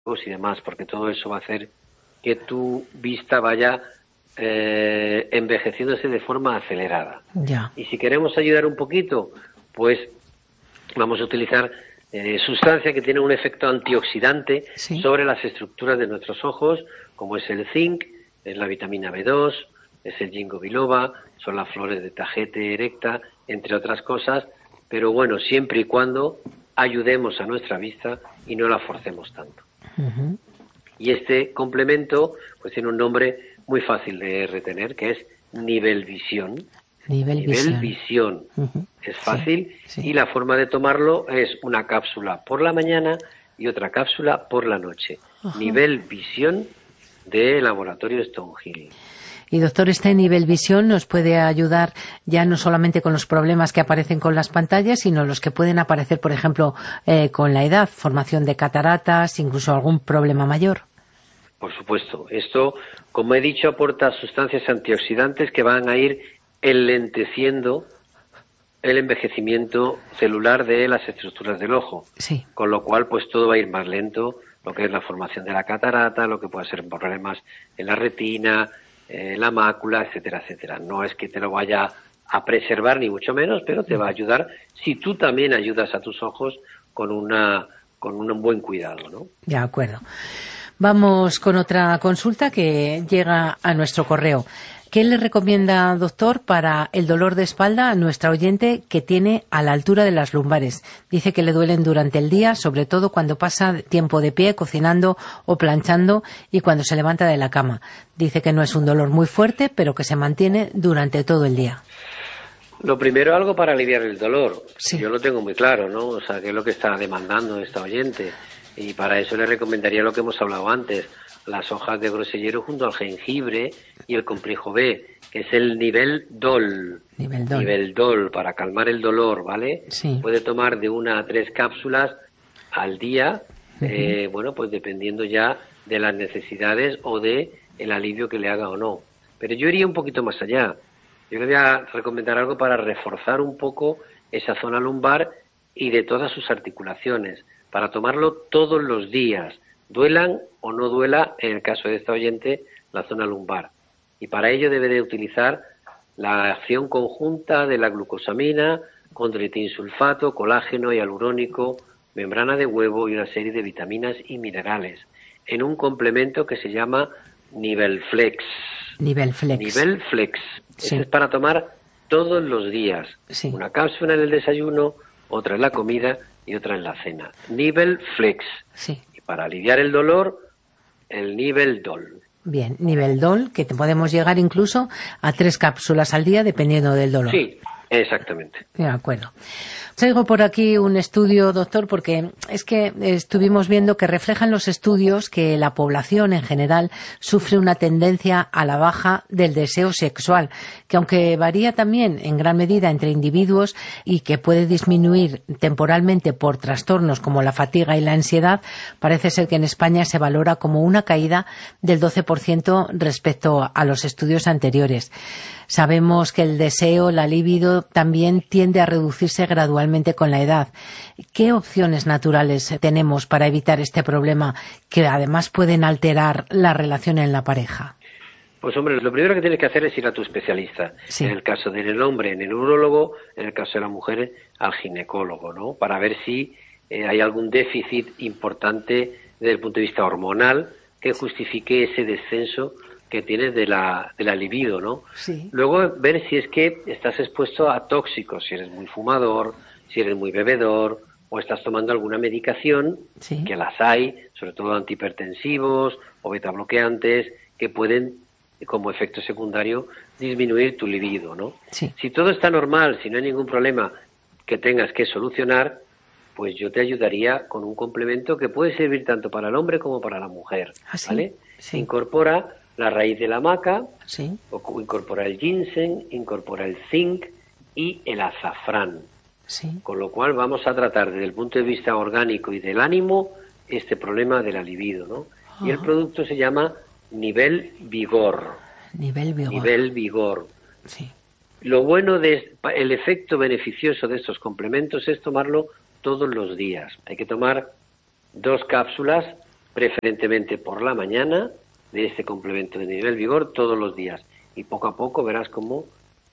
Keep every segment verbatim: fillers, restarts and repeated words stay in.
y demás, porque todo eso va a hacer que tu vista vaya eh, envejeciéndose de forma acelerada. Ya. Y si queremos ayudar un poquito, pues vamos a utilizar eh, sustancia que tiene un efecto antioxidante Sí. sobre las estructuras de nuestros ojos, como es el zinc, es la vitamina B dos, es el ginkgo biloba, son las flores de Tajete erecta, entre otras cosas, pero bueno, siempre y cuando ayudemos a nuestra vista y no la forcemos tanto. Uh-huh. Y este complemento pues tiene un nombre muy fácil de retener, que es Nivel Visión. Nivel, Nivel visión. Visión. Uh-huh. Es fácil, sí, sí. y la forma de tomarlo es una cápsula por la mañana y otra cápsula por la noche. Uh-huh. Nivel Visión de Laboratorio Stonehill. Y doctor, este Nivel Visión nos puede ayudar ya no solamente con los problemas que aparecen con las pantallas, sino los que pueden aparecer, por ejemplo, eh, con la edad, formación de cataratas, incluso algún problema mayor. Por supuesto. Esto, como he dicho, aporta sustancias antioxidantes que van a ir enlenteciendo el envejecimiento celular de las estructuras del ojo. Sí. Con lo cual, pues todo va a ir más lento, lo que es la formación de la catarata, lo que puede ser problemas en la retina, eh, la mácula, etcétera, etcétera. No es que te lo vaya a preservar, ni mucho menos, pero te va a ayudar si tú también ayudas a tus ojos con una con un buen cuidado, ¿no? De acuerdo. Vamos con otra consulta que llega a nuestro correo. ¿Qué le recomienda, doctor, para el dolor de espalda a nuestra oyente que tiene a la altura de las lumbares? Dice que le duelen durante el día, sobre todo cuando pasa tiempo de pie, cocinando o planchando, y cuando se levanta de la cama. Dice que no es un dolor muy fuerte, pero que se mantiene durante todo el día. Lo primero, algo para aliviar el dolor. Sí. Yo lo tengo muy claro, ¿no? O sea, qué es lo que está demandando esta oyente. Y para eso le recomendaría lo que hemos hablado antes, las hojas de grosellero junto al jengibre y el complejo B, que es el nivel DOL. Nivel DOL. Nivel DOL, para calmar el dolor, ¿vale? Sí. Puede tomar de una a tres cápsulas al día, Uh-huh. eh, bueno, pues dependiendo ya de las necesidades o de el alivio que le haga o no. Pero yo iría un poquito más allá. Yo le voy a recomendar algo para reforzar un poco esa zona lumbar y de todas sus articulaciones, para tomarlo todos los días, duelan o no duela, en el caso de esta oyente, la zona lumbar. Y para ello debe de utilizar la acción conjunta de la glucosamina, condroitinsulfato, colágeno hialurónico, membrana de huevo y una serie de vitaminas y minerales, en un complemento que se llama Nivel Flex. Nivel Flex. Nivel Flex. Sí. Este es para tomar todos los días. Sí. Una cápsula en el desayuno, otra en la comida y otra en la cena. Nivel Flex. Sí. Y para aliviar el dolor, el Nivel DOL. Bien, nivel DOL, que te podemos llegar incluso a tres cápsulas al día dependiendo del dolor. Sí, exactamente. De acuerdo. Traigo por aquí un estudio, doctor, porque es que estuvimos viendo que reflejan los estudios que la población en general sufre una tendencia a la baja del deseo sexual, que aunque varía también en gran medida entre individuos y que puede disminuir temporalmente por trastornos como la fatiga y la ansiedad, parece ser que en España se valora como una caída del doce por ciento respecto a los estudios anteriores. Sabemos que el deseo, la libido, también tiende a reducirse gradualmente con la edad. ¿Qué opciones naturales tenemos para evitar este problema que además pueden alterar la relación en la pareja? Pues hombre, lo primero que tienes que hacer es ir a tu especialista. Sí. En el caso del hombre, en el urólogo; en el caso de la mujer, al ginecólogo, ¿no? Para ver si eh, hay algún déficit importante desde el punto de vista hormonal que justifique ese descenso que tienes de la, de la libido, ¿no? Sí. Luego, ver si es que estás expuesto a tóxicos, si eres muy fumador, si eres muy bebedor, o estás tomando alguna medicación, Sí. que las hay, sobre todo antihipertensivos o betabloqueantes, que pueden, como efecto secundario, disminuir tu libido, ¿no? Sí. Si todo está normal, si no hay ningún problema que tengas que solucionar, pues yo te ayudaría con un complemento que puede servir tanto para el hombre como para la mujer, ¿Ah, sí? ¿vale? Sí. Incorpora la raíz de la maca, Sí. o incorpora el ginseng, incorpora el zinc y el azafrán. Sí. Con lo cual vamos a tratar desde el punto de vista orgánico y del ánimo este problema de la libido, ¿no? Y el Ajá. producto se llama Nivel Vigor. Nivel vigor. Nivel Vigor. Sí. Lo bueno de el efecto beneficioso de estos complementos es tomarlo todos los días. Hay que tomar dos cápsulas preferentemente por la mañana, de este complemento de Nivel Vigor todos los días. Y poco a poco verás cómo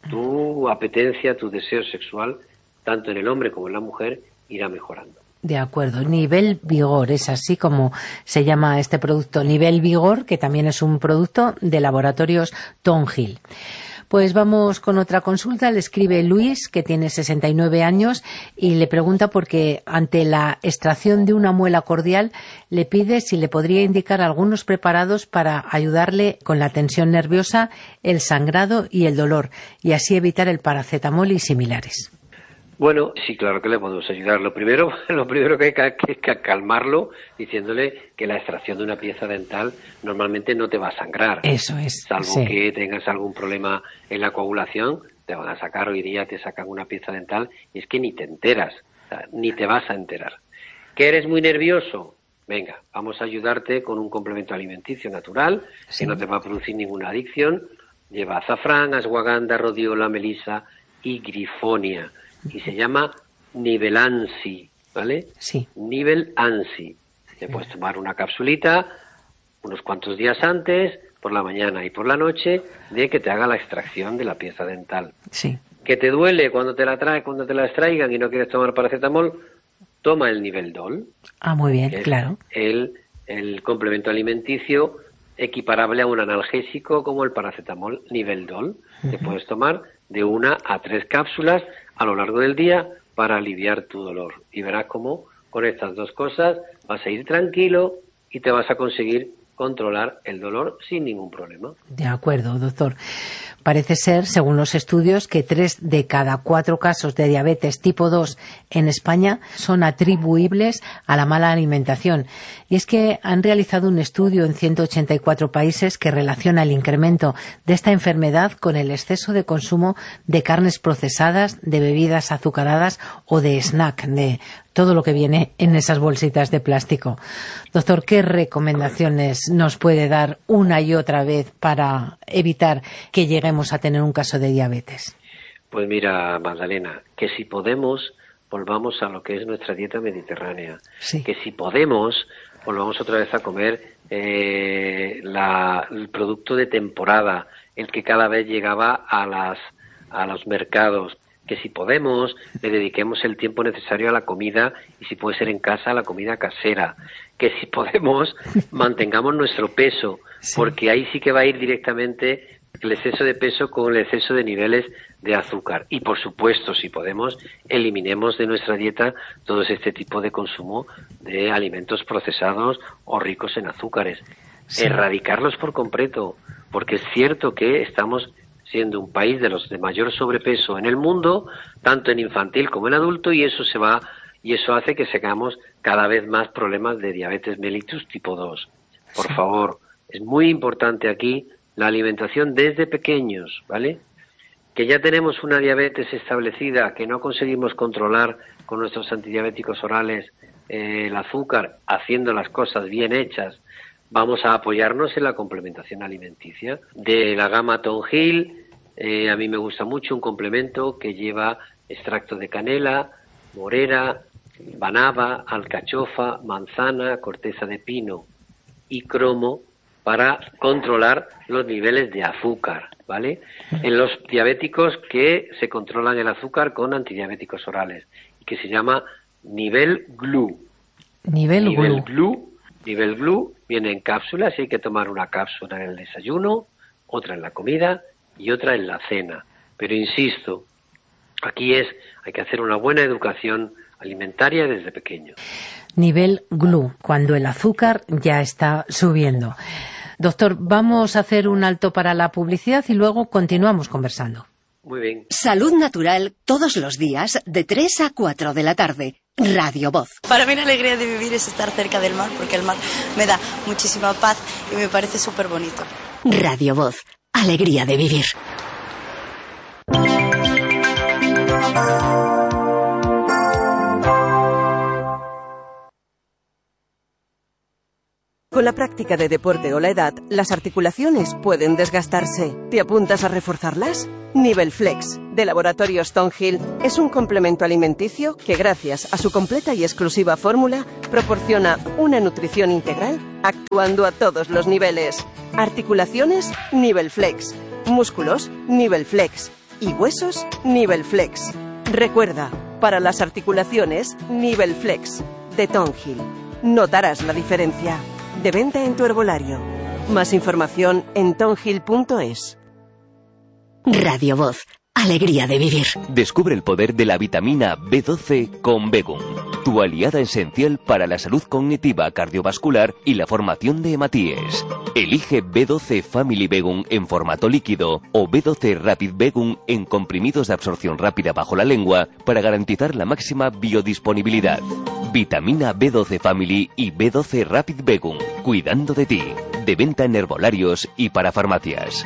tu apetencia, tu deseo sexual, tanto en el hombre como en la mujer, irá mejorando. De acuerdo, Nivel Vigor, es así como se llama este producto, Nivel Vigor, que también es un producto de Laboratorios Thornhill. Pues vamos con otra consulta. Le escribe Luis, que tiene sesenta y nueve años, y le pregunta porque ante la extracción de una muela cordial le pide si le podría indicar algunos preparados para ayudarle con la tensión nerviosa, el sangrado y el dolor, y así evitar el paracetamol y similares. Bueno, sí, claro que le podemos ayudar. Lo primero, lo primero que hay que, que, que calmarlo diciéndole que la extracción de una pieza dental normalmente no te va a sangrar. Eso es. Salvo sí. que tengas algún problema en la coagulación, te van a sacar, hoy día te sacan una pieza dental y es que ni te enteras, o sea, ni te vas a enterar. ¿Que eres muy nervioso? Venga, vamos a ayudarte con un complemento alimenticio natural, sí. que no te va a producir ninguna adicción. Lleva azafrán, ashwagandha, rodiola, melisa y grifonia. Y se llama Nivelansi, ¿vale? Sí. Nivelansi. Te puedes tomar una capsulita unos cuantos días antes, por la mañana y por la noche, de que te haga la extracción de la pieza dental. Sí. ¿Que te duele cuando te la trae, cuando te la extraigan y no quieres tomar paracetamol? Toma el Niveldol. Ah, muy bien, claro. El, el complemento alimenticio equiparable a un analgésico como el paracetamol Niveldol. Uh-huh. Te puedes tomar de una a tres cápsulas a lo largo del día para aliviar tu dolor. Y verás cómo con estas dos cosas vas a ir tranquilo y te vas a conseguir controlar el dolor sin ningún problema. De acuerdo, doctor. Parece ser, según los estudios, que tres de cada cuatro casos de diabetes tipo dos en España son atribuibles a la mala alimentación. Y es que han realizado un estudio en ciento ochenta y cuatro países que relaciona el incremento de esta enfermedad con el exceso de consumo de carnes procesadas, de bebidas azucaradas o de snack, de todo lo que viene en esas bolsitas de plástico. Doctor, ¿qué recomendaciones nos puede dar una y otra vez para evitar que lleguemos a tener un caso de diabetes? Pues mira, Magdalena, que si podemos, volvamos a lo que es nuestra dieta mediterránea. Sí. Que si podemos, volvamos otra vez a comer eh, la, el producto de temporada, el que cada vez llegaba a, las, a los mercados. Que si podemos, le dediquemos el tiempo necesario a la comida y si puede ser en casa, a la comida casera. Que si podemos, mantengamos nuestro peso, sí. porque ahí sí que va a ir directamente el exceso de peso con el exceso de niveles de azúcar. Y por supuesto, si podemos, eliminemos de nuestra dieta todo este tipo de consumo de alimentos procesados o ricos en azúcares. Sí. Erradicarlos por completo, porque es cierto que estamos siendo un país de los de mayor sobrepeso en el mundo, tanto en infantil como en adulto, y eso se va y eso hace que tengamos cada vez más problemas de diabetes mellitus tipo dos. Por sí. favor, es muy importante aquí la alimentación desde pequeños, ¿vale? Que ya tenemos una diabetes establecida, que no conseguimos controlar con nuestros antidiabéticos orales eh, el azúcar, haciendo las cosas bien hechas. Vamos a apoyarnos en la complementación alimenticia. De la gama Thornhill, eh, a mí me gusta mucho un complemento que lleva extracto de canela, morera, banaba, alcachofa, manzana, corteza de pino y cromo para controlar los niveles de azúcar, ¿vale? En los diabéticos que se controlan el azúcar con antidiabéticos orales y que se llama Nivel Glu. Nivel, Nivel Glu. Glu. Nivel Glu viene en cápsulas y hay que tomar una cápsula en el desayuno, otra en la comida y otra en la cena. Pero insisto, aquí es, hay que hacer una buena educación alimentaria desde pequeño. Nivel Glu, cuando el azúcar ya está subiendo. Doctor, vamos a hacer un alto para la publicidad y luego continuamos conversando. Muy bien. Salud Natural, todos los días, de tres a cuatro de la tarde. Radio Voz. Para mí la alegría de vivir es estar cerca del mar, porque el mar me da muchísima paz y me parece súper bonito. Radio Voz, alegría de vivir. Con la práctica de deporte o la edad, las articulaciones pueden desgastarse. ¿Te apuntas a reforzarlas? Nivelflex, de Laboratorios Tonhill, es un complemento alimenticio que, gracias a su completa y exclusiva fórmula, proporciona una nutrición integral actuando a todos los niveles. Articulaciones, Nivelflex. Músculos, Nivelflex. Y huesos, Nivelflex. Recuerda, para las articulaciones, Nivelflex, de Tonhill. Notarás la diferencia. De venta en tu herbolario. Más información en tonhill punto es. Radio Voz. Alegría de vivir. Descubre el poder de la vitamina B doce con Begum, tu aliada esencial para la salud cognitiva, cardiovascular y la formación de hematíes. Elige B doce Family Begum en formato líquido o B doce Rapid Begum en comprimidos de absorción rápida bajo la lengua para garantizar la máxima biodisponibilidad. Vitamina B doce Family y B doce Rapid Begum, cuidando de ti. De venta en herbolarios y para farmacias.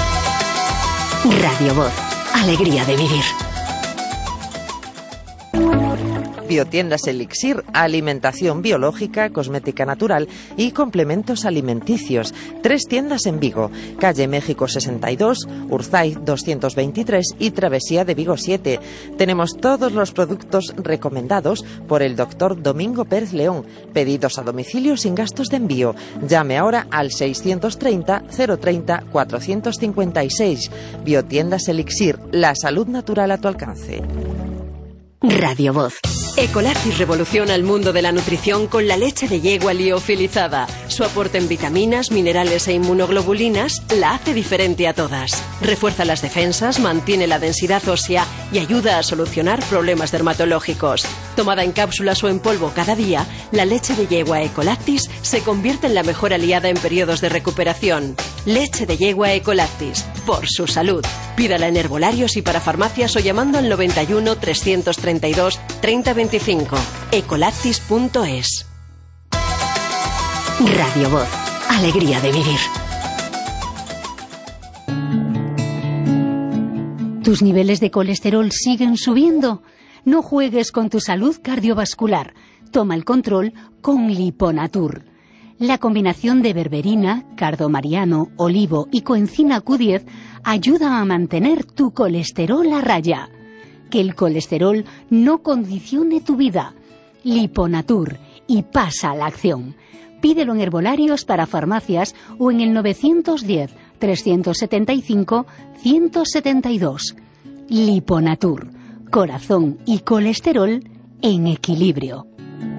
Radio Voz. Alegría de vivir. Biotiendas Elixir, alimentación biológica, cosmética natural y complementos alimenticios. Tres tiendas en Vigo, calle México sesenta y dos, Urzaiz doscientos veintitrés y Travesía de Vigo siete. Tenemos todos los productos recomendados por el doctor Domingo Pérez León. Pedidos a domicilio sin gastos de envío. Llame ahora al seiscientos treinta, cero treinta, cuatrocientos cincuenta y seis. Biotiendas Elixir, la salud natural a tu alcance. Radio Voz. Ecolactis revoluciona el mundo de la nutrición con la leche de yegua liofilizada. Su aporte en vitaminas, minerales e inmunoglobulinas la hace diferente a todas. Refuerza las defensas, mantiene la densidad ósea y ayuda a solucionar problemas dermatológicos. Tomada en cápsulas o en polvo cada día, la leche de yegua Ecolactis se convierte en la mejor aliada en periodos de recuperación. Leche de yegua Ecolactis, por su salud. Pídala en herbolarios y para farmacias o llamando al noventa y uno, trescientos treinta y dos, treinta veinticinco. ecolactis punto es. Radio Voz. Alegría de vivir. ¿Tus niveles de colesterol siguen subiendo? No juegues con tu salud cardiovascular. Toma el control con Liponatur. La combinación de berberina, cardomariano, olivo y coenzima Q diez ayuda a mantener tu colesterol a raya. Que el colesterol no condicione tu vida. Liponatur, y pasa a la acción. Pídelo en herbolarios para farmacias o en el novecientos diez, trescientos setenta y cinco, ciento setenta y dos. Liponatur, corazón y colesterol en equilibrio.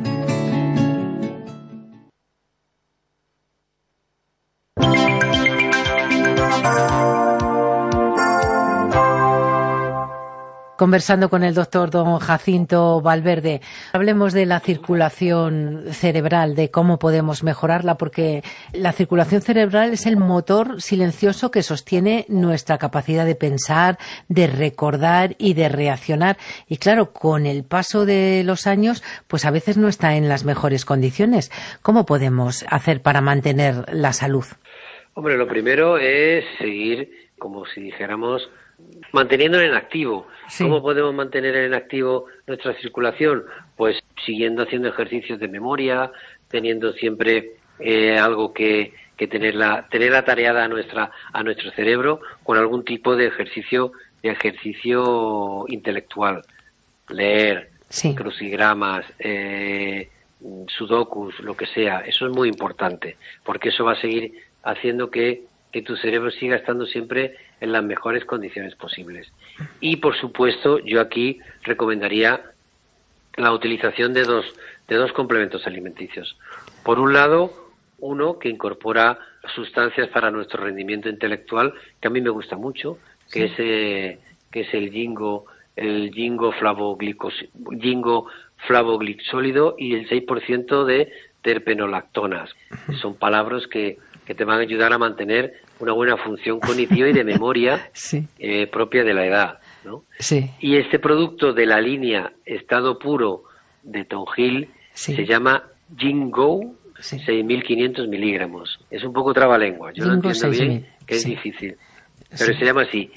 Conversando con el doctor don Jacinto Valverde, hablemos de la circulación cerebral, de cómo podemos mejorarla, porque la circulación cerebral es el motor silencioso que sostiene nuestra capacidad de pensar, de recordar y de reaccionar. Y claro, con el paso de los años, pues a veces no está en las mejores condiciones. ¿Cómo podemos hacer para mantener la salud? Hombre, lo primero es seguir, como si dijéramos, manteniéndolo en activo. Sí. ¿Cómo podemos mantener en activo nuestra circulación? Pues siguiendo haciendo ejercicios de memoria, teniendo siempre eh, algo que, que tener la, tener atareada a nuestra a nuestro cerebro con algún tipo de ejercicio de ejercicio intelectual, leer, sí. crucigramas, eh, sudokus, lo que sea. Eso es muy importante, porque eso va a seguir haciendo que que tu cerebro siga estando siempre en las mejores condiciones posibles. Y, por supuesto, yo aquí recomendaría la utilización de dos, de dos complementos alimenticios. Por un lado, uno que incorpora sustancias para nuestro rendimiento intelectual, que a mí me gusta mucho, que sí. es eh, que es el ginkgo, el ginkgo flavoglicos, ginkgo flavoglixólido y el seis por ciento de terpenolactonas. Son palabras que que te van a ayudar a mantener una buena función cognitiva y de memoria sí. eh, propia de la edad, ¿no? Sí. Y este producto de la línea Estado Puro de Tonhill sí. se llama Ginkgo sí. seis mil quinientos miligramos. Es un poco trabalengua, yo Ginkgo no entiendo bien, que es sí. difícil. Pero sí. se llama así,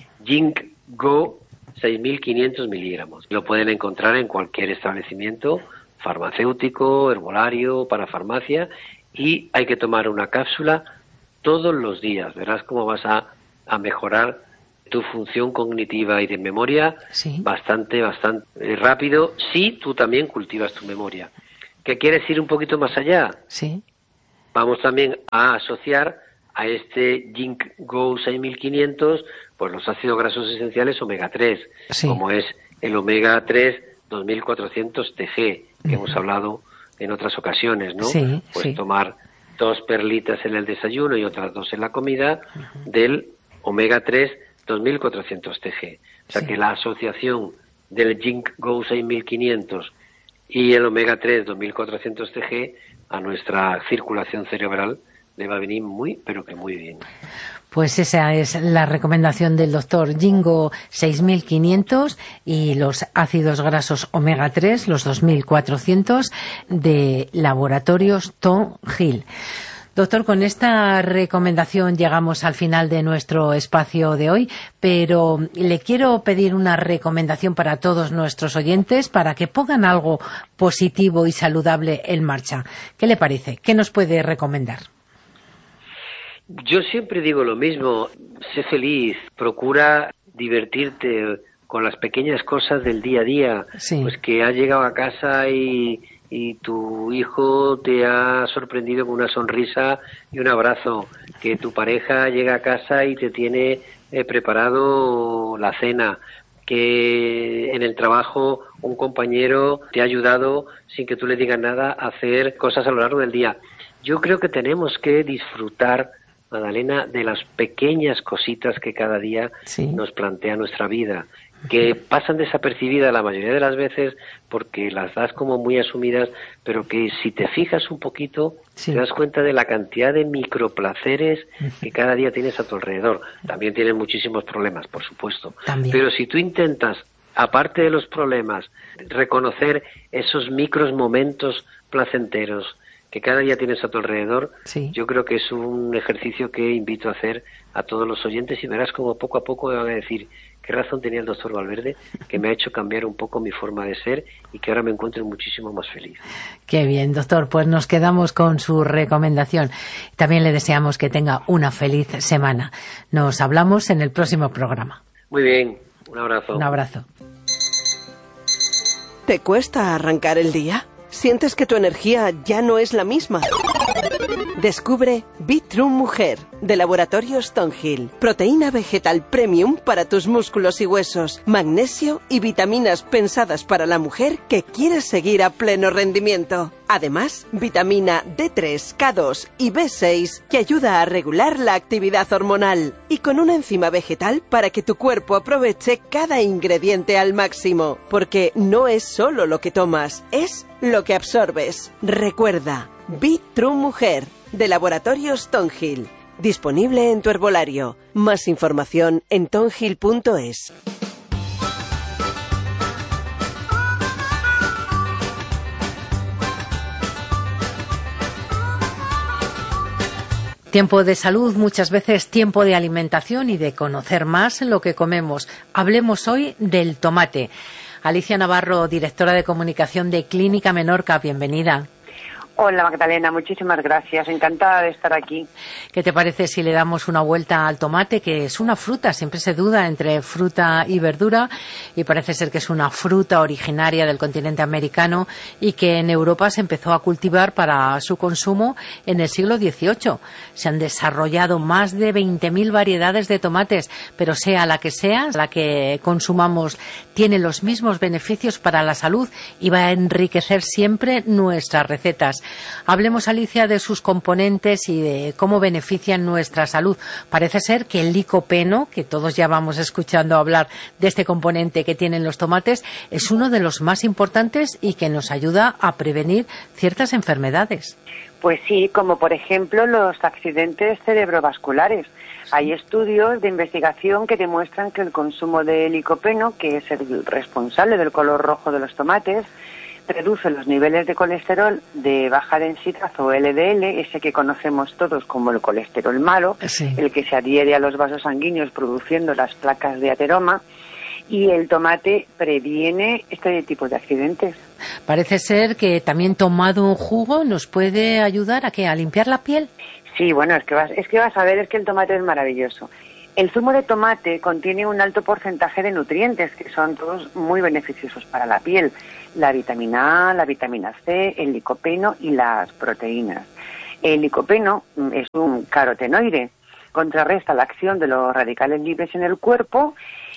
Ginkgo seis mil quinientos miligramos. Lo pueden encontrar en cualquier establecimiento farmacéutico, herbolario, para farmacia, y hay que tomar una cápsula todos los días. Verás cómo vas a, a mejorar tu función cognitiva y de memoria sí. bastante, bastante rápido, si tú también cultivas tu memoria. ¿Qué quieres ir un poquito más allá? Sí. Vamos también a asociar a este Zinc Go seis mil quinientos pues los ácidos grasos esenciales omega tres, sí. como es el omega tres dos mil cuatrocientos T G, que uh-huh. hemos hablado en otras ocasiones, ¿no? Sí, pues sí. tomar dos perlitas en el desayuno y otras dos en la comida uh-huh. del omega tres dos mil cuatrocientos T G. O sea sí. que la asociación del Zinc Go seis mil quinientos y el omega tres dos mil cuatrocientos T G a nuestra circulación cerebral le va a venir muy, pero que muy bien. Pues esa es la recomendación del doctor Gingo seis mil quinientos y los ácidos grasos omega tres, los dos mil cuatrocientos de Laboratorios Thornhill. Doctor, con esta recomendación llegamos al final de nuestro espacio de hoy, pero le quiero pedir una recomendación para todos nuestros oyentes para que pongan algo positivo y saludable en marcha. ¿Qué le parece? ¿Qué nos puede recomendar? Yo siempre digo lo mismo, sé feliz, procura divertirte con las pequeñas cosas del día a día, sí. pues que has llegado a casa y, y tu hijo te ha sorprendido con una sonrisa y un abrazo, que tu pareja llega a casa y te tiene eh, preparado la cena, que en el trabajo un compañero te ha ayudado sin que tú le digas nada a hacer cosas a lo largo del día. Yo creo que tenemos que disfrutar, Magdalena, de las pequeñas cositas que cada día sí. nos plantea nuestra vida, que pasan desapercibidas la mayoría de las veces porque las das como muy asumidas, pero que si te fijas un poquito sí. te das cuenta de la cantidad de microplaceres que cada día tienes a tu alrededor. También tienes muchísimos problemas, por supuesto, También. Pero si tú intentas, aparte de los problemas, reconocer esos micros momentos placenteros que cada día tienes a tu alrededor, sí. yo creo que es un ejercicio que invito a hacer a todos los oyentes y verás como poco a poco me van a decir qué razón tenía el doctor Valverde, que me ha hecho cambiar un poco mi forma de ser y que ahora me encuentro muchísimo más feliz. Qué bien, doctor, pues nos quedamos con su recomendación. También le deseamos que tenga una feliz semana. Nos hablamos en el próximo programa. Muy bien, un abrazo. Un abrazo. ¿Te cuesta arrancar el día? ¿Sientes que tu energía ya no es la misma? Descubre Be-True Mujer, de Laboratorios Thornhill. Proteína vegetal premium para tus músculos y huesos. Magnesio y vitaminas pensadas para la mujer que quiere seguir a pleno rendimiento. Además, vitamina D tres, K dos y B seis que ayuda a regular la actividad hormonal. Y con una enzima vegetal para que tu cuerpo aproveche cada ingrediente al máximo. Porque no es solo lo que tomas, es lo que absorbes. Recuerda, Be-True Mujer, de Laboratorios Thornhill. Disponible en tu herbolario. Más información en thornhill punto es. Tiempo de salud, muchas veces tiempo de alimentación y de conocer más lo que comemos. Hablemos hoy del tomate. Alicia Navarro, directora de comunicación de Clínica Menorca, bienvenida. Hola Magdalena, muchísimas gracias, encantada de estar aquí. ¿Qué te parece si le damos una vuelta al tomate, que es una fruta? Siempre se duda entre fruta y verdura y parece ser que es una fruta originaria del continente americano y que en Europa se empezó a cultivar para su consumo en el siglo dieciocho. Se han desarrollado más de veinte mil variedades de tomates, pero sea la que sea, la que consumamos tiene los mismos beneficios para la salud y va a enriquecer siempre nuestras recetas. Hablemos, Alicia, de sus componentes y de cómo benefician nuestra salud. Parece ser que el licopeno, que todos ya vamos escuchando hablar de este componente que tienen los tomates, es uno de los más importantes y que nos ayuda a prevenir ciertas enfermedades. Pues sí, como por ejemplo los accidentes cerebrovasculares. Hay estudios de investigación que demuestran que el consumo de licopeno, que es el responsable del color rojo de los tomates, reduce los niveles de colesterol de baja densidad o L D L, ese que conocemos todos como el colesterol malo, sí. el que se adhiere a los vasos sanguíneos produciendo las placas de ateroma, y el tomate previene este tipo de accidentes. Parece ser que también tomado un jugo nos puede ayudar a, ¿qué? ¿A limpiar la piel? Sí, bueno, es que vas, es que vas a ver, es que el tomate es maravilloso. El zumo de tomate contiene un alto porcentaje de nutrientes que son todos muy beneficiosos para la piel. La vitamina A, la vitamina C, el licopeno y las proteínas. El licopeno es un carotenoide, contrarresta la acción de los radicales libres en el cuerpo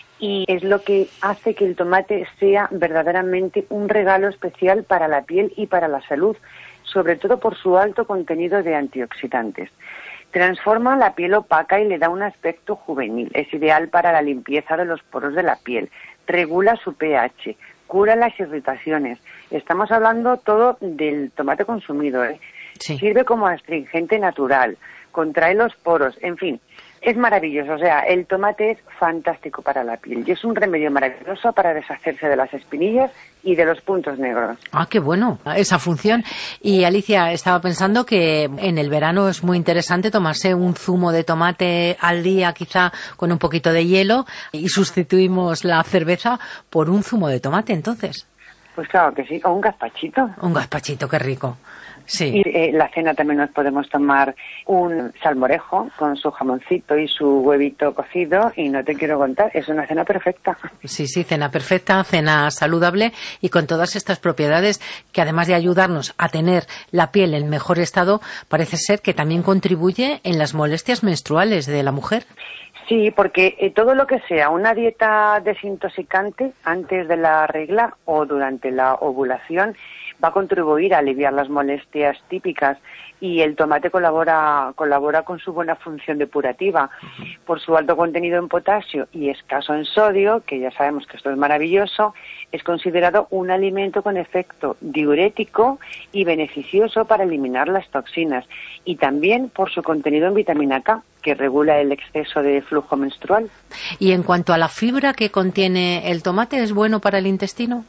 y es lo que hace que el tomate sea verdaderamente un regalo especial para la piel y para la salud, sobre todo por su alto contenido de antioxidantes. Transforma la piel opaca y le da un aspecto juvenil. Es ideal para la limpieza de los poros de la piel. Regula su pH, cura las irritaciones. Estamos hablando todo del tomate consumido, ¿eh? Sí. Sirve como astringente natural, contrae los poros, en fin, es maravilloso. O sea, el tomate es fantástico para la piel y es un remedio maravilloso para deshacerse de las espinillas y de los puntos negros. Ah, qué bueno, esa función. Y Alicia, estaba pensando que en el verano es muy interesante tomarse un zumo de tomate al día, quizá con un poquito de hielo, y sustituimos la cerveza por un zumo de tomate, entonces. Pues claro que sí, o un gazpachito. Un gazpachito, qué rico. Sí. Y eh, la cena también nos podemos tomar un salmorejo con su jamoncito y su huevito cocido y no te quiero contar, es una cena perfecta. Sí, sí, cena perfecta, cena saludable y con todas estas propiedades que además de ayudarnos a tener la piel en mejor estado, parece ser que también contribuye en las molestias menstruales de la mujer. Sí, porque eh, todo lo que sea una dieta desintoxicante antes de la regla o durante la ovulación va a contribuir a aliviar las molestias típicas y el tomate colabora colabora con su buena función depurativa. Por su alto contenido en potasio y escaso en sodio, que ya sabemos que esto es maravilloso, es considerado un alimento con efecto diurético y beneficioso para eliminar las toxinas y también por su contenido en vitamina K, que regula el exceso de flujo menstrual. Y en cuanto a la fibra que contiene el tomate, ¿es bueno para el intestino?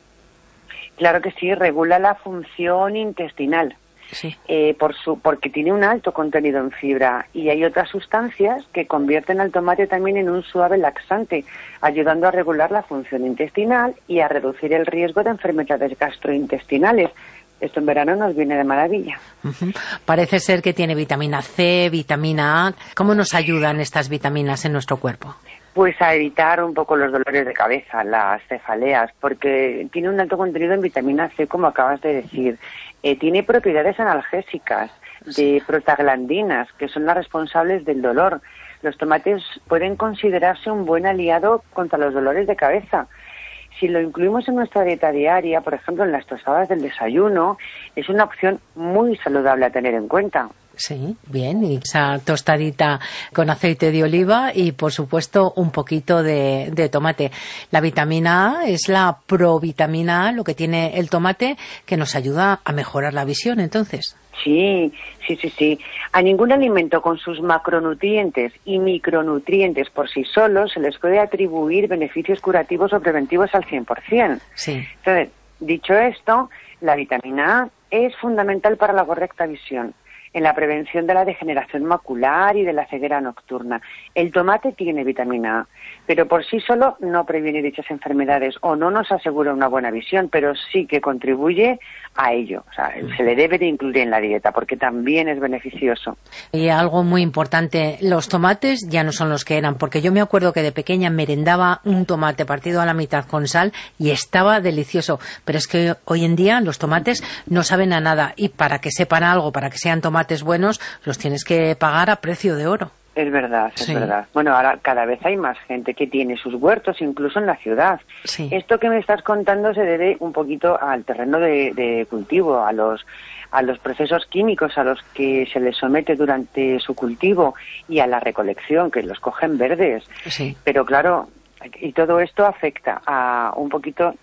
Claro que sí, regula la función intestinal, sí. eh, por su, porque tiene un alto contenido en fibra y hay otras sustancias que convierten al tomate también en un suave laxante, ayudando a regular la función intestinal y a reducir el riesgo de enfermedades gastrointestinales. Esto en verano nos viene de maravilla. Uh-huh. Parece ser que tiene vitamina C, vitamina A. ¿Cómo nos ayudan estas vitaminas en nuestro cuerpo? Pues a evitar un poco los dolores de cabeza, las cefaleas, porque tiene un alto contenido en vitamina C, como acabas de decir. Eh, tiene propiedades analgésicas, de prostaglandinas, que son las responsables del dolor. Los tomates pueden considerarse un buen aliado contra los dolores de cabeza. Si lo incluimos en nuestra dieta diaria, por ejemplo, en las tostadas del desayuno, es una opción muy saludable a tener en cuenta. Sí, bien, y esa tostadita con aceite de oliva y, por supuesto, un poquito de, de tomate. La vitamina A es la provitamina A, lo que tiene el tomate, que nos ayuda a mejorar la visión, entonces. Sí, sí, sí, sí. A ningún alimento con sus macronutrientes y micronutrientes por sí solos se les puede atribuir beneficios curativos o preventivos al cien por ciento. Sí. Entonces, dicho esto, la vitamina A es fundamental para la correcta visión, en la prevención de la degeneración macular y de la ceguera nocturna. El tomate tiene vitamina A, pero por sí solo no previene dichas enfermedades o no nos asegura una buena visión, pero sí que contribuye a ello. O sea, se le debe de incluir en la dieta porque también es beneficioso. Y algo muy importante, los tomates ya no son los que eran, porque yo me acuerdo que de pequeña merendaba un tomate partido a la mitad con sal y estaba delicioso, pero es que hoy en día los tomates no saben a nada y para que sepan algo, para que sean tomates buenos, los tienes que pagar a precio de oro. Es verdad, es sí. verdad. Bueno, ahora cada vez hay más gente que tiene sus huertos, incluso en la ciudad. Sí. Esto que me estás contando se debe un poquito al terreno de, de cultivo, a los a los procesos químicos a los que se les somete durante su cultivo y a la recolección, que los cogen verdes. Sí. Pero claro, y todo esto afecta a un poquito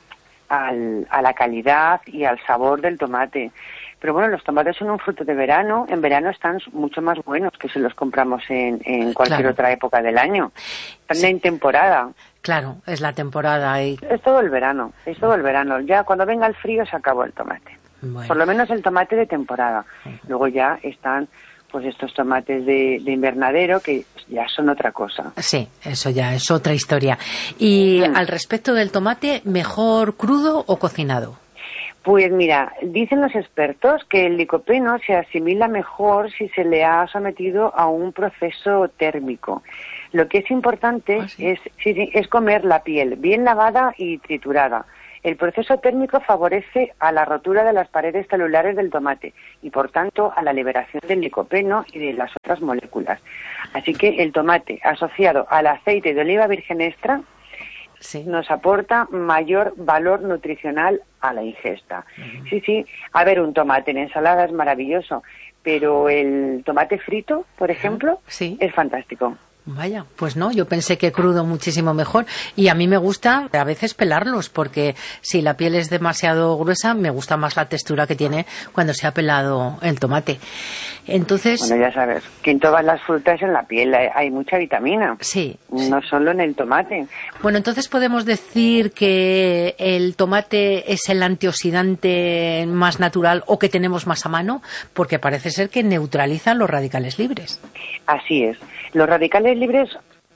al, a la calidad y al sabor del tomate. Pero bueno, los tomates son un fruto de verano. En verano están mucho más buenos que si los compramos en, en cualquier claro. otra época del año. Están sí. en temporada. Claro, es la temporada. Y... Es todo el verano, es todo el verano. Ya cuando venga el frío se acabó el tomate. Bueno. Por lo menos el tomate de temporada. Uh-huh. Luego ya están pues estos tomates de, de invernadero que ya son otra cosa. Sí, eso ya es otra historia. Y mm. al respecto del tomate, ¿mejor crudo o cocinado? Pues mira, dicen los expertos que el licopeno se asimila mejor si se le ha sometido a un proceso térmico. Lo que es importante ¿Ah, sí? es, sí, sí, es comer la piel bien lavada y triturada. El proceso térmico favorece a la rotura de las paredes celulares del tomate y, por tanto, a la liberación del licopeno y de las otras moléculas. Así que el tomate asociado al aceite de oliva virgen extra sí. nos aporta mayor valor nutricional a la ingesta. Uh-huh. Sí, sí. A ver, un tomate en ensalada es maravilloso, pero el tomate frito, por ejemplo, uh-huh. sí. es fantástico. Vaya, pues no, yo pensé que crudo muchísimo mejor y a mí me gusta a veces pelarlos porque si la piel es demasiado gruesa me gusta más la textura que tiene cuando se ha pelado el tomate. Entonces, bueno, ya sabes que en todas las frutas en la piel hay, hay mucha vitamina. Sí, no sí. solo en el tomate. Bueno, entonces podemos decir que el tomate es el antioxidante más natural o que tenemos más a mano porque parece ser que neutraliza los radicales libres. Así es. Los radicales libres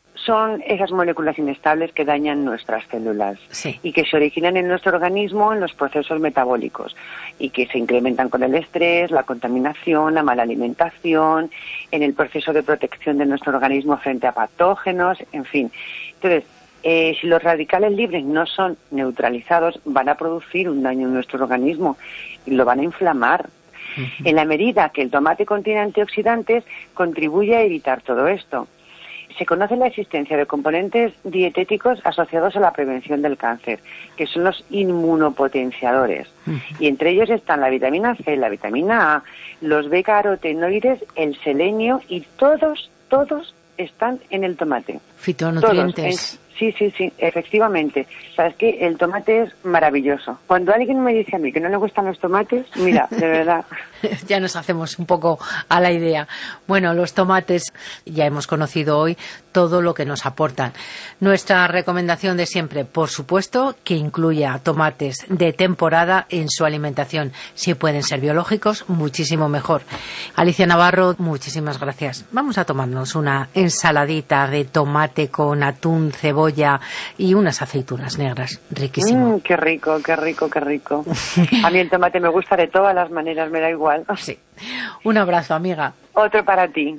son esas moléculas inestables que dañan nuestras células sí. y que se originan en nuestro organismo en los procesos metabólicos y que se incrementan con el estrés, la contaminación, la mala alimentación, en el proceso de protección de nuestro organismo frente a patógenos, en fin. Entonces, eh, si los radicales libres no son neutralizados, van a producir un daño en nuestro organismo y lo van a inflamar. Uh-huh. En la medida que el tomate contiene antioxidantes, contribuye a evitar todo esto. Se conoce la existencia de componentes dietéticos asociados a la prevención del cáncer, que son los inmunopotenciadores. Uh-huh. Y entre ellos están la vitamina C, la vitamina A, los beta-carotenoides, el selenio y todos, todos están en el tomate. Fitonutrientes. Sí, sí, sí, efectivamente. Sabes que el tomate es maravilloso. Cuando alguien me dice a mí que no le gustan los tomates, mira, de verdad. Ya nos hacemos un poco a la idea. Bueno, los tomates ya hemos conocido hoy todo lo que nos aportan. Nuestra recomendación de siempre, por supuesto, que incluya tomates de temporada en su alimentación. Si pueden ser biológicos, muchísimo mejor. Alicia Navarro, muchísimas gracias. Vamos a tomarnos una ensaladita de tomate con atún, cebolla y unas aceitunas negras. Riquísimo. Mm, qué rico, qué rico, qué rico. A mí el tomate me gusta de todas las maneras, me da igual. Sí. Un abrazo, amiga. Otro para ti.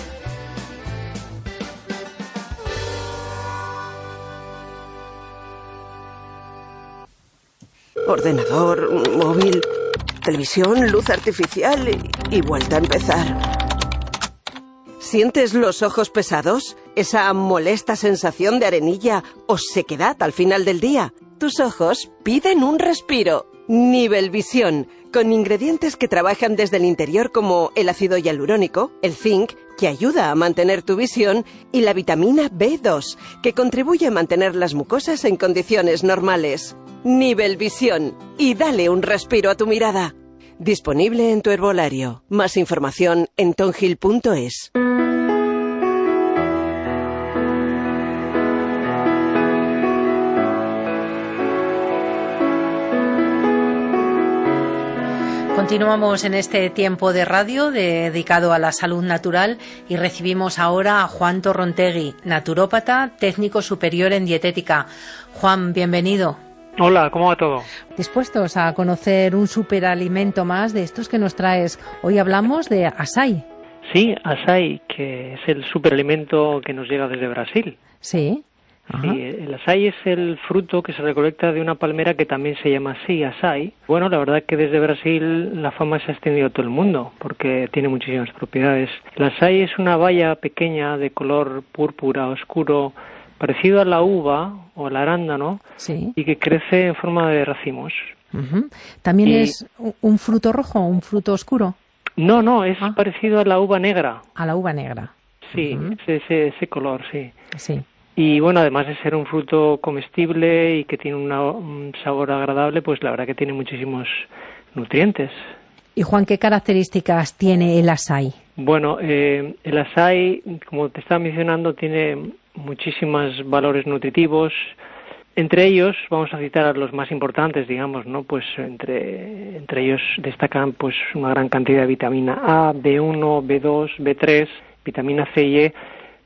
Ordenador, móvil, televisión, luz artificial y, y vuelta a empezar. ¿Sientes los ojos pesados? ¿Esa molesta sensación de arenilla o sequedad al final del día? Tus ojos piden un respiro. Nivelvisión, con ingredientes que trabajan desde el interior como el ácido hialurónico, el zinc, que ayuda a mantener tu visión, y la vitamina B dos, que contribuye a mantener las mucosas en condiciones normales. Nivelvisión, y dale un respiro a tu mirada. Disponible en tu herbolario. Más información en tonhill punto es. Continuamos en este tiempo de radio dedicado a la salud natural y recibimos ahora a Juan Torrontegui, naturópata, técnico superior en dietética. Juan, bienvenido. Hola, ¿cómo va todo? Dispuestos a conocer un superalimento más de estos que nos traes. Hoy hablamos de açaí. Sí, açaí, que es el superalimento que nos llega desde Brasil. Sí. Sí, el açaí es el fruto que se recolecta de una palmera que también se llama así, açaí. Bueno, la verdad es que desde Brasil la fama se ha extendido a todo el mundo porque tiene muchísimas propiedades. El açaí es una baya pequeña de color púrpura oscuro, parecido a la uva o al arándano, sí, y que crece en forma de racimos. Uh-huh. ¿También y... es un fruto rojo, un fruto oscuro? No, no, es ah. parecido a la uva negra. A la uva negra. Sí, uh-huh. ese, ese, ese color, sí. Sí. Y bueno, además de ser un fruto comestible y que tiene una, un sabor agradable, pues la verdad que tiene muchísimos nutrientes. Y Juan, ¿qué características tiene el açaí? Bueno, eh, el açaí, como te estaba mencionando, tiene muchísimos valores nutritivos. Entre ellos, vamos a citar a los más importantes, digamos, ¿no? Pues entre, entre ellos destacan pues una gran cantidad de vitamina A, B uno, B dos, B tres, vitamina C y E,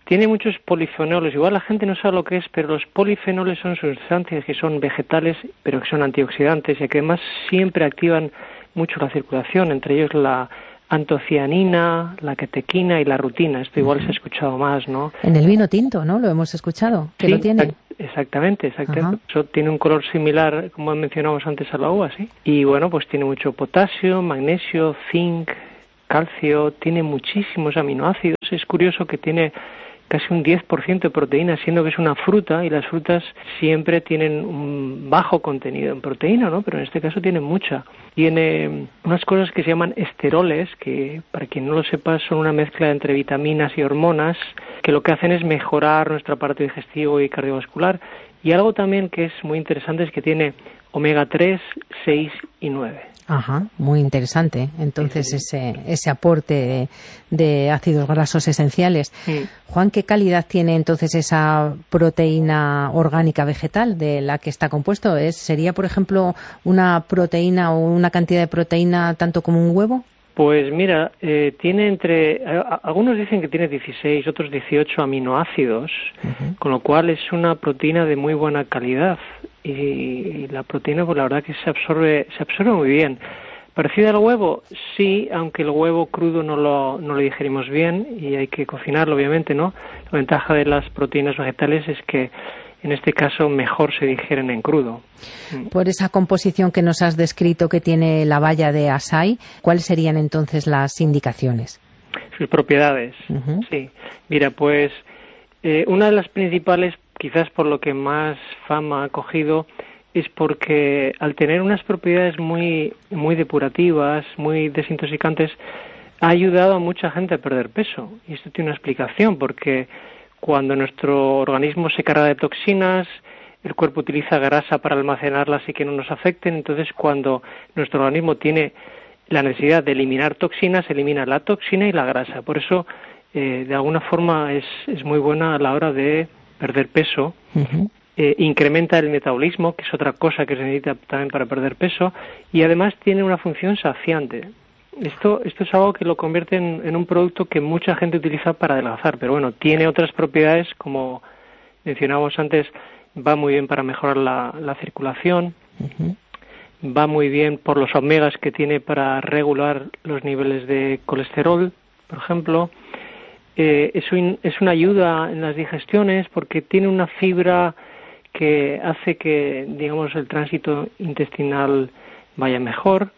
tiene muchos polifenoles. Igual la gente no sabe lo que es, pero los polifenoles son sustancias que son vegetales, pero que son antioxidantes y que además siempre activan mucho la circulación, entre ellos la antocianina, la catequina y la rutina. Esto igual se ha escuchado más, ¿no? En el vino tinto, ¿no? Lo hemos escuchado, que sí, lo tiene. Exactamente, exactamente. Eso tiene un color similar, como mencionamos antes, a la uva, ¿sí? Y bueno, pues tiene mucho potasio, magnesio, zinc, calcio, tiene muchísimos aminoácidos. Es curioso que tiene casi un diez por ciento de proteína, siendo que es una fruta, y las frutas siempre tienen un bajo contenido en proteína, ¿no? Pero en este caso tiene mucha. Tiene unas cosas que se llaman esteroles, que para quien no lo sepa son una mezcla entre vitaminas y hormonas, que lo que hacen es mejorar nuestro aparato digestivo y cardiovascular. Y algo también que es muy interesante es que tiene omega tres, seis y nueve. Ajá, muy interesante. Entonces, ese ese aporte de, de ácidos grasos esenciales. Sí. Juan, ¿qué calidad tiene entonces esa proteína orgánica vegetal de la que está compuesto? ¿Es, ¿Sería, por ejemplo, una proteína o una cantidad de proteína tanto como un huevo? Pues mira, eh, tiene entre... A, algunos dicen que tiene dieciséis, otros dieciocho aminoácidos, uh-huh. Con lo cual es una proteína de muy buena calidad. Y, y la proteína, pues la verdad que se absorbe se absorbe muy bien. ¿Parecida al huevo? Sí, aunque el huevo crudo no lo, no lo digerimos bien y hay que cocinarlo, obviamente, ¿no? La ventaja de las proteínas vegetales es que en este caso mejor se digieren en crudo. Por esa composición que nos has descrito que tiene la baya de Asai, ¿cuáles serían entonces las indicaciones? Sus propiedades, uh-huh. Sí. Mira, pues eh, una de las principales, quizás por lo que más fama ha cogido, es porque al tener unas propiedades muy, muy depurativas, muy desintoxicantes, ha ayudado a mucha gente a perder peso. Y esto tiene una explicación, porque cuando nuestro organismo se carga de toxinas, el cuerpo utiliza grasa para almacenarlas y que no nos afecten. Entonces, cuando nuestro organismo tiene la necesidad de eliminar toxinas, elimina la toxina y la grasa. Por eso, eh, de alguna forma, es, es muy buena a la hora de perder peso. Uh-huh. Eh, incrementa el metabolismo, que es otra cosa que se necesita también para perder peso, y además tiene una función saciante. Esto, esto es algo que lo convierte en, en un producto que mucha gente utiliza para adelgazar, pero bueno, tiene otras propiedades, como mencionábamos antes, va muy bien para mejorar la, la circulación, uh-huh. Va muy bien por los omegas que tiene para regular los niveles de colesterol, por ejemplo. Eh, es, un, es una ayuda en las digestiones porque tiene una fibra que hace que, digamos, el tránsito intestinal vaya mejor.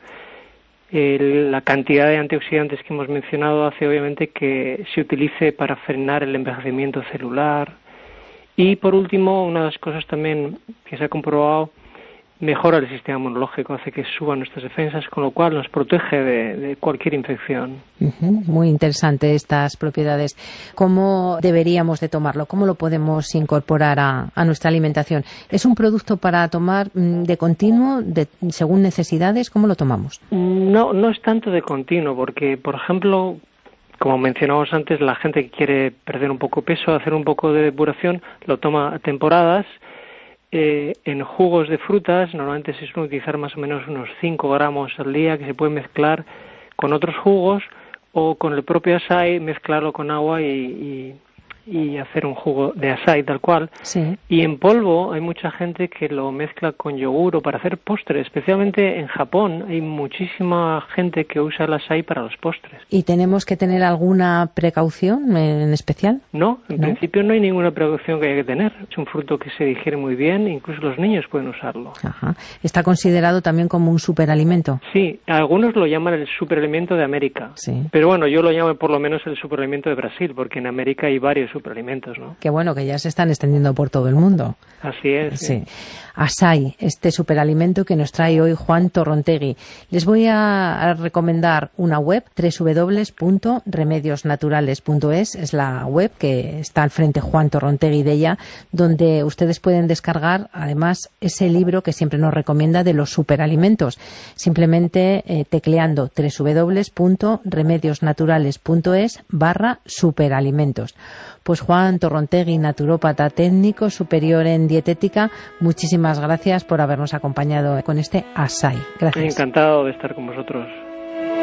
El, la cantidad de antioxidantes que hemos mencionado hace obviamente que se utilice para frenar el envejecimiento celular. Y por último, una de las cosas también que se ha comprobado, mejora el sistema inmunológico, hace que suban nuestras defensas, con lo cual nos protege de, de cualquier infección. Uh-huh. Muy interesante estas propiedades. ¿Cómo deberíamos de tomarlo? ¿Cómo lo podemos incorporar a, a nuestra alimentación? ¿Es un producto para tomar de continuo, de, según necesidades? ¿Cómo lo tomamos? No, no es tanto de continuo, porque, por ejemplo, como mencionamos antes, la gente que quiere perder un poco peso, hacer un poco de depuración, lo toma a temporadas. Eh, en jugos de frutas normalmente se suele utilizar más o menos unos cinco gramos al día, que se puede mezclar con otros jugos o con el propio açaí, mezclarlo con agua y, y, y hacer un jugo de açaí tal cual. Sí. Y en polvo hay mucha gente que lo mezcla con yogur o para hacer postres, especialmente en Japón hay muchísima gente que usa el açaí para los postres. ¿Y tenemos que tener alguna precaución en especial? No, en ¿No? principio no hay ninguna precaución que haya que tener. Es un fruto que se digiere muy bien, incluso los niños pueden usarlo. Ajá. ¿Está considerado también como un superalimento? Sí, algunos lo llaman el superalimento de América. Sí. Pero bueno, yo lo llamo por lo menos el superalimento de Brasil, porque en América hay varios superalimentos, ¿no? Qué bueno, que ya se están extendiendo por todo el mundo. Así es. Sí. Açaí, este superalimento que nos trae hoy Juan Torrontegui. Les voy a recomendar una web, doble u doble u doble u punto remedios naturales punto es, es la web que está al frente Juan Torrontegui de ella, donde ustedes pueden descargar además ese libro que siempre nos recomienda de los superalimentos, simplemente eh, tecleando doble u doble u doble u punto remedios naturales punto es barra superalimentos. Pues Juan Torrontegui, naturópata técnico superior en dietética, muchísimas gracias por habernos acompañado con este Açaí. Gracias. Encantado de estar con vosotros.